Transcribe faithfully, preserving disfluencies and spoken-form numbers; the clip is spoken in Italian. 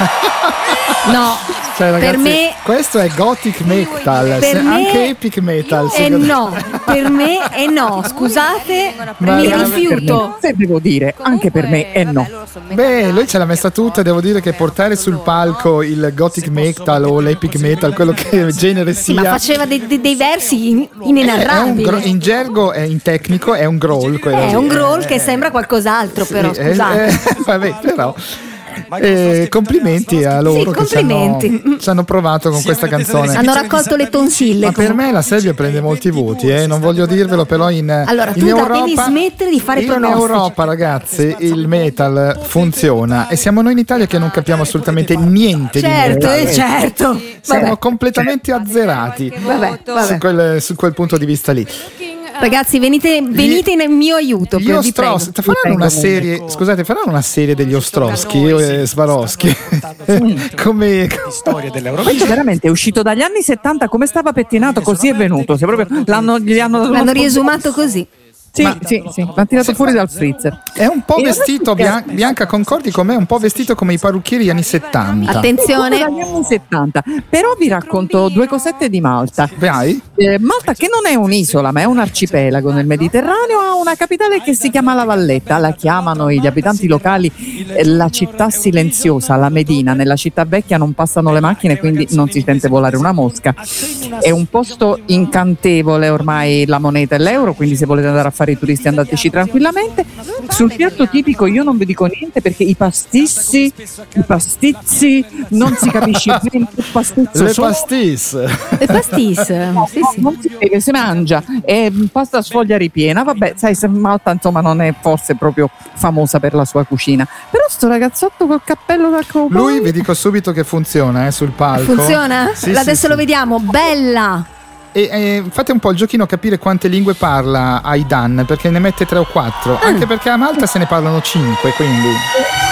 No, cioè, ragazzi, per me questo è gothic metal, per me, anche epic metal. Eh no, per me è no, scusate, Ma mi veramente rifiuto. Se devo dire, anche per me è no. Beh, lui ce l'ha messa tutta, devo dire che portare sul palco il gothic metal o l'epic metal, quello che genere Sì, sia, ma faceva dei, dei- dei versi in- è un inenarrabili. gro- in gergo, è in tecnico, è un growl. quello È lì. un growl Eh, che sembra qualcos'altro, però sì, eh, scusate. eh, vabbè, però. Eh, complimenti a loro Sì, che ci hanno, complimenti. ci hanno provato con questa canzone. Hanno raccolto le tonsille. Ma per me la Serbia prende molti voti, eh? Non voglio dirvelo, però in, Allora, in tu da- Europa, devi smettere di fare in pronostici. Europa, ragazzi, il metal funziona e siamo noi in Italia che non capiamo assolutamente niente Certo, di metal. eh, certo. Siamo Vabbè. completamente azzerati Vabbè, vabbè. Su, quel, su quel punto di vista lì. Ragazzi, venite, venite nel mio aiuto. Gli per- vi prego. Ostros- faranno una serie, scusate, faranno una serie degli Ostrowski e Swarovski come storia Poi dell'Eurovision. veramente è uscito dagli anni settanta, come stava pettinato, così è venuto. Se proprio l'hanno, gli hanno dato uno L'hanno sponsor- riesumato così. Sì, Ma- sì, sì, l'hanno tirato fuori dal freezer. è un po' E vestito, adesso- Bian- Bianca concordi con me, un po' vestito come i parrucchieri anni settanta. Attenzione. Dagli anni settanta. Però vi racconto due cosette di Malta. Vai? Eh, Malta, che non è un'isola ma è un arcipelago nel Mediterraneo, ha una capitale che si chiama La Valletta. La chiamano gli abitanti locali eh, la città silenziosa, la Medina. Nella città vecchia non passano le macchine, quindi non si sente volare una mosca. È un posto incantevole, ormai la moneta è l'euro, quindi se volete andare a fare i turisti andateci tranquillamente. Sul piatto tipico io non vi dico niente perché i pastissi, i pastizzi, non si capisce bene che pastizzo Le sono. pastis. Le pastis. Sì, sì. Non si vede, si mangia, è pasta sfoglia ripiena. Vabbè, sai, se Malta insomma non è forse proprio famosa per la sua cucina, però sto ragazzotto col cappello da cowboy, Lui vi dico subito che funziona eh, sul palco. Funziona? Sì, Adesso sì, lo sì. vediamo. Bella. E eh, fate un po' il giochino a capire quante lingue parla Aidan, perché ne mette tre o quattro, anche perché a Malta se ne parlano cinque, quindi